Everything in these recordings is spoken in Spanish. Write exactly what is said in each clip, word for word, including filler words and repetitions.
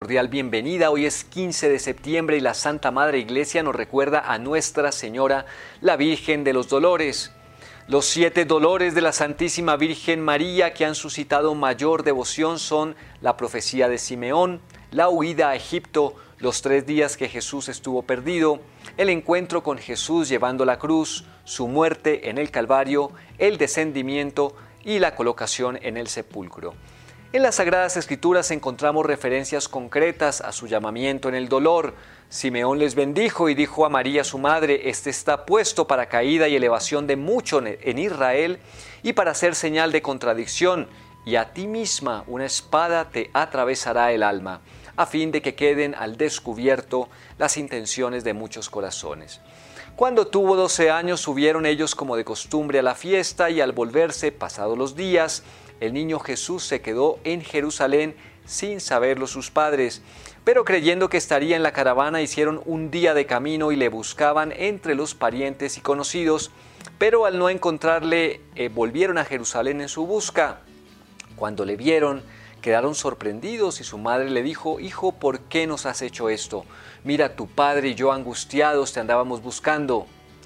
cordial bienvenida. Hoy es quince de septiembre y la Santa Madre Iglesia nos recuerda a Nuestra Señora, la Virgen de los Dolores. Los siete dolores de la Santísima Virgen María que han suscitado mayor devoción son la profecía de Simeón, la huida a Egipto, los tres días que Jesús estuvo perdido, el encuentro con Jesús llevando la cruz, su muerte en el Calvario, el descendimiento y la colocación en el sepulcro. En las Sagradas Escrituras encontramos referencias concretas a su llamamiento en el dolor. Simeón les bendijo y dijo a María su madre: «Este está puesto para caída y elevación de mucho en Israel y para ser señal de contradicción, y a ti misma una espada te atravesará el alma, a fin de que queden al descubierto las intenciones de muchos corazones». Cuando tuvo doce años subieron ellos como de costumbre a la fiesta, y al volverse, pasados los días, el niño Jesús se quedó en Jerusalén sin saberlo sus padres. Pero creyendo que estaría en la caravana, hicieron un día de camino y le buscaban entre los parientes y conocidos. Pero al no encontrarle, eh, volvieron a Jerusalén en su busca. Cuando le vieron, quedaron sorprendidos y su madre le dijo: «Hijo, ¿por qué nos has hecho esto? Mira, tu padre y yo angustiados te andábamos buscando».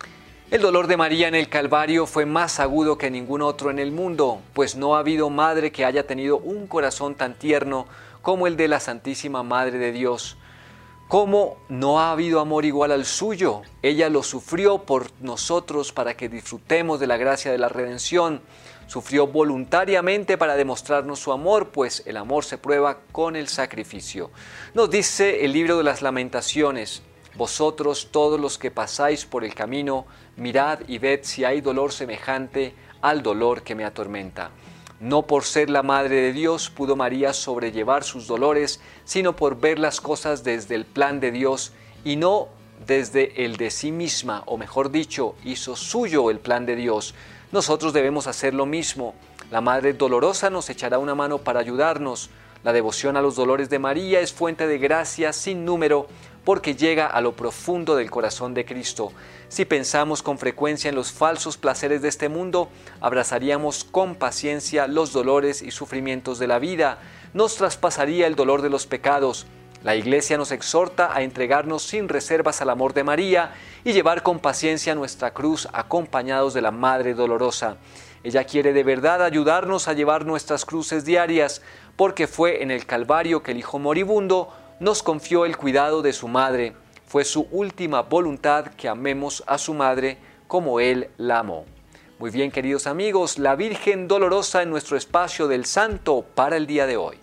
El dolor de María en el Calvario fue más agudo que ningún otro en el mundo, pues no ha habido madre que haya tenido un corazón tan tierno como el de la Santísima Madre de Dios. ¿Cómo no ha habido amor igual al suyo? Ella lo sufrió por nosotros para que disfrutemos de la gracia de la redención. Sufrió voluntariamente para demostrarnos su amor, pues el amor se prueba con el sacrificio. Nos dice el libro de las Lamentaciones: «Vosotros todos los que pasáis por el camino, mirad y ved si hay dolor semejante al dolor que me atormenta». No por ser la Madre de Dios pudo María sobrellevar sus dolores, sino por ver las cosas desde el plan de Dios y no desde el de sí misma, o mejor dicho, hizo suyo el plan de Dios. Nosotros debemos hacer lo mismo. La Madre Dolorosa nos echará una mano para ayudarnos. La devoción a los dolores de María es fuente de gracia sin número, porque llega a lo profundo del corazón de Cristo. Si pensamos con frecuencia en los falsos placeres de este mundo, abrazaríamos con paciencia los dolores y sufrimientos de la vida. Nos traspasaría el dolor de los pecados. La Iglesia nos exhorta a entregarnos sin reservas al amor de María y llevar con paciencia nuestra cruz acompañados de la Madre Dolorosa. Ella quiere de verdad ayudarnos a llevar nuestras cruces diarias, porque fue en el Calvario que el Hijo moribundo nos confió el cuidado de su Madre. Fue su última voluntad que amemos a su Madre como Él la amó. Muy bien, queridos amigos, la Virgen Dolorosa en nuestro espacio del Santo para el día de hoy.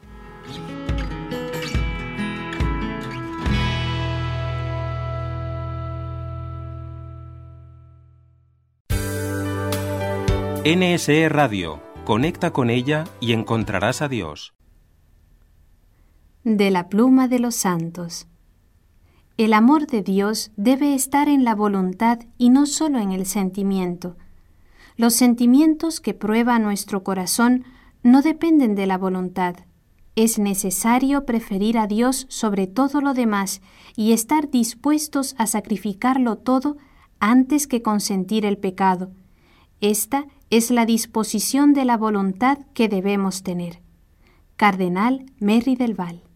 N S E Radio. Conecta con ella y encontrarás a Dios. De la pluma de los santos. El amor de Dios debe estar en la voluntad y no solo en el sentimiento. Los sentimientos que prueba nuestro corazón no dependen de la voluntad. Es necesario preferir a Dios sobre todo lo demás y estar dispuestos a sacrificarlo todo antes que consentir el pecado. Esta es la disposición de la voluntad que debemos tener. Cardenal Merry del Val.